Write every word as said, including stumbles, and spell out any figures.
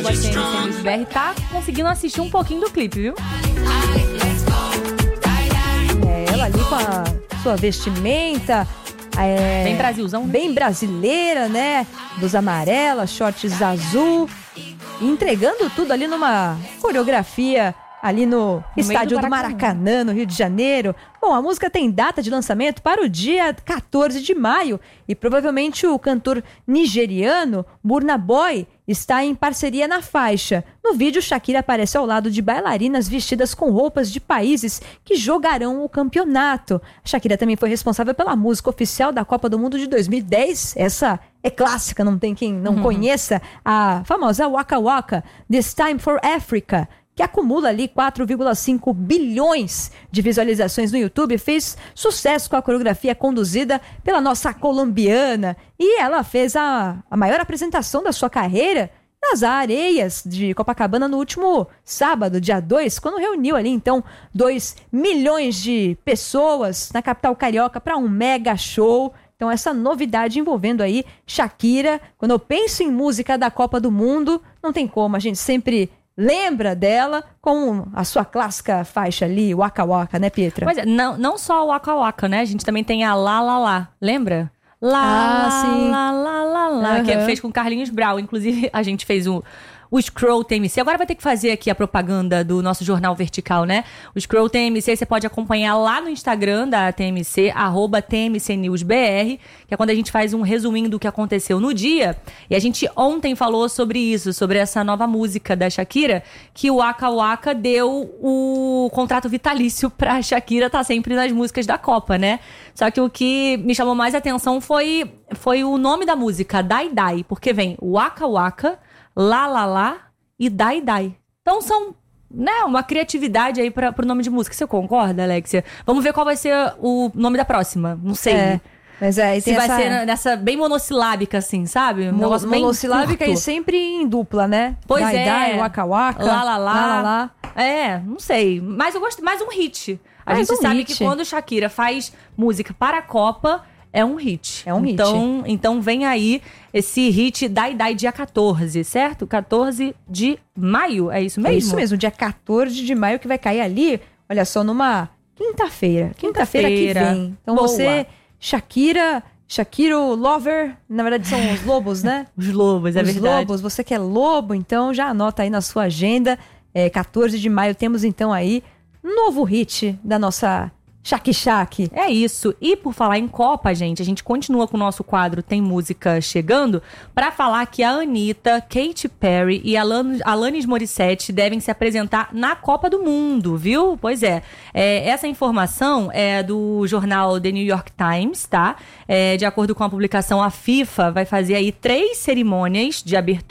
O T M C News B R tá conseguindo assistir um pouquinho do clipe, viu? É, ela ali com a sua vestimenta... É, bem Brasilzão, né? Bem brasileira, né? Blusa amarela, shorts azul. Entregando tudo ali numa coreografia ali no, no estádio do Maracanã. do Maracanã, no Rio de Janeiro. Bom, a música tem data de lançamento para o dia quatorze de maio e provavelmente o cantor nigeriano Burna Boy está em parceria na faixa. No vídeo, Shakira aparece ao lado de bailarinas vestidas com roupas de países que jogarão o campeonato. A Shakira também foi responsável pela música oficial da Copa do Mundo de dois mil e dez. Essa é clássica, não tem quem não uhum. conheça. A famosa Waka Waka, This Time for Africa, que acumula ali quatro vírgula cinco bilhões de visualizações no YouTube, fez sucesso com a coreografia conduzida pela nossa colombiana. E ela fez a, a maior apresentação da sua carreira nas areias de Copacabana no último sábado, dia dois, quando reuniu ali, então, dois milhões de pessoas na capital carioca para um mega show. Então, essa novidade envolvendo aí Shakira. Quando eu penso em música da Copa do Mundo, não tem como, a gente sempre... lembra dela com a sua clássica faixa ali, Waka Waka, né, Pietra? Pois é, não, não só o Waka Waka, né? A gente também tem a La La La, lembra? La ah, sim. La La La La, uhum. que fez com Carlinhos Brau. Inclusive, a gente fez um... o Scroll T M C. Agora vai ter que fazer aqui a propaganda do nosso jornal vertical, né? O Scroll T M C você pode acompanhar lá no Instagram da T M C, arroba T M C News B R, que é quando a gente faz um resuminho do que aconteceu no dia. E a gente ontem falou sobre isso, sobre essa nova música da Shakira, que o Waka Waka deu o contrato vitalício pra Shakira estar sempre nas músicas da Copa, né? Só que o que me chamou mais atenção foi, foi o nome da música, Dai Dai, porque vem Waka Waka, La La La e Dai Dai. Então são, né, uma criatividade aí para pro nome de música. Você concorda, Alexia? Vamos ver qual vai ser o nome da próxima. Não sei. É, mas é, e tem se vai essa... ser nessa bem monossilábica, assim, sabe? Um Mo- monossilábica e sempre em dupla, né? Pois Dai, é. Dai, Waka Waka, La La La. La La La. É, não sei. Mas eu gosto mais um hit. A Mais gente um sabe hit. que quando Shakira faz música para a Copa, é um hit. É um então, hit. Então vem aí esse hit Dai Dai dia quatorze, certo? quatorze de maio, é isso mesmo? É isso mesmo, dia quatorze de maio que vai cair ali, olha só, numa quinta-feira. Quinta-feira que vem. Então Boa. você, Shakira, Shakira Lover, na verdade são os lobos, né? Os lobos, é os verdade. lobos, você que é lobo, então já anota aí na sua agenda. É, quatorze de maio temos então aí novo hit da nossa Shaki Shaki. É isso. E por falar em Copa, gente, a gente continua com o nosso quadro Tem Música Chegando pra falar que a Anitta, Katy Perry e Alan- Alanis Morissette devem se apresentar na Copa do Mundo, viu? Pois é. é essa informação é do jornal The New York Times, tá? É, de acordo com a publicação, a FIFA vai fazer aí três cerimônias de abertura